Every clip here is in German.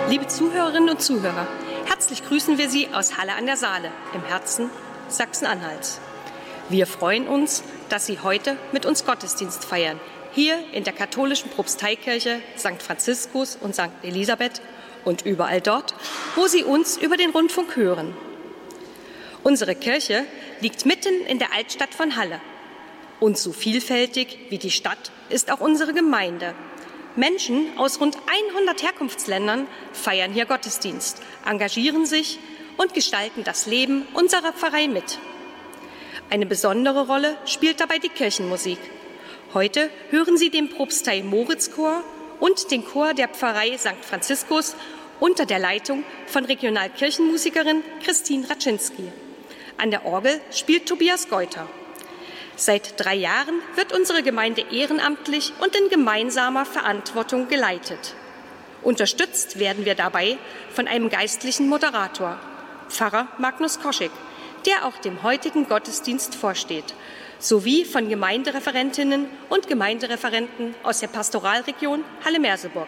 Liebe Zuhörerinnen und Zuhörer, herzlich grüßen wir Sie aus Halle an der Saale im Herzen Sachsen-Anhalts. Wir freuen uns, dass Sie heute mit uns Gottesdienst feiern, hier in der katholischen Propsteikirche St. Franziskus und St. Elisabeth und überall dort, wo Sie uns über den Rundfunk hören. Unsere Kirche liegt mitten in der Altstadt von Halle. Und so vielfältig wie die Stadt ist auch unsere Gemeinde. Menschen aus rund 100 Herkunftsländern feiern hier Gottesdienst, engagieren sich und gestalten das Leben unserer Pfarrei mit. Eine besondere Rolle spielt dabei die Kirchenmusik. Heute hören Sie den Propstei-Moritz-Chor und den Chor der Pfarrei St. Franziskus unter der Leitung von Regionalkirchenmusikerin Christine Raczynski. An der Orgel spielt Tobias Geuter. Seit 3 Jahren wird unsere Gemeinde ehrenamtlich und in gemeinsamer Verantwortung geleitet. Unterstützt werden wir dabei von einem geistlichen Moderator, Pfarrer Magnus Koschig, der auch dem heutigen Gottesdienst vorsteht, sowie von Gemeindereferentinnen und Gemeindereferenten aus der Pastoralregion Halle-Merseburg.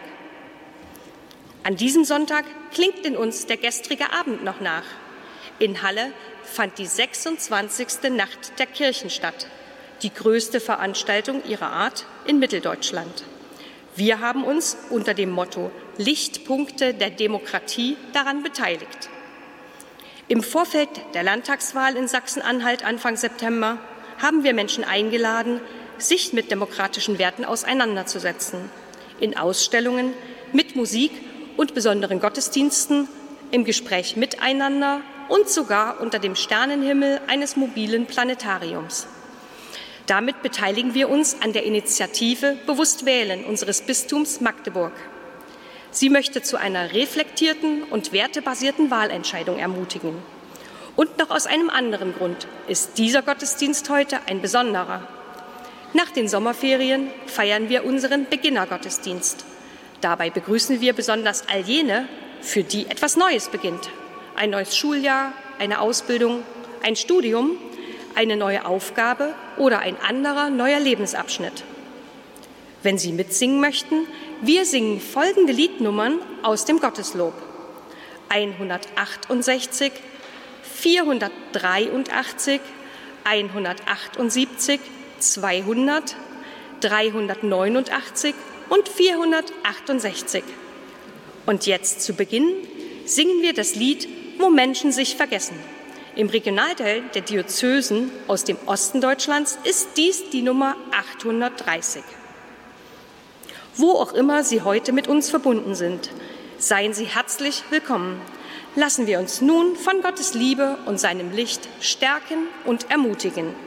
An diesem Sonntag klingt in uns der gestrige Abend noch nach. In Halle fand die 26. Nacht der Kirchen statt, die größte Veranstaltung ihrer Art in Mitteldeutschland. Wir haben uns unter dem Motto Lichtpunkte der Demokratie daran beteiligt. Im Vorfeld der Landtagswahl in Sachsen-Anhalt Anfang September haben wir Menschen eingeladen, sich mit demokratischen Werten auseinanderzusetzen. In Ausstellungen, mit Musik und besonderen Gottesdiensten, im Gespräch miteinander und sogar unter dem Sternenhimmel eines mobilen Planetariums. Damit beteiligen wir uns an der Initiative Bewusst wählen unseres Bistums Magdeburg. Sie möchte zu einer reflektierten und wertebasierten Wahlentscheidung ermutigen. Und noch aus einem anderen Grund ist dieser Gottesdienst heute ein besonderer. Nach den Sommerferien feiern wir unseren Beginnergottesdienst. Dabei begrüßen wir besonders all jene, für die etwas Neues beginnt. Ein neues Schuljahr, eine Ausbildung, ein Studium, eine neue Aufgabe oder ein anderer neuer Lebensabschnitt. Wenn Sie mitsingen möchten, wir singen folgende Liednummern aus dem Gotteslob: 168, 483, 178, 200, 389 und 468. Und jetzt zu Beginn singen wir das Lied Wo Menschen sich vergessen. Im Regionalteil der Diözesen aus dem Osten Deutschlands ist dies die Nummer 830. Wo auch immer Sie heute mit uns verbunden sind, seien Sie herzlich willkommen. Lassen wir uns nun von Gottes Liebe und seinem Licht stärken und ermutigen.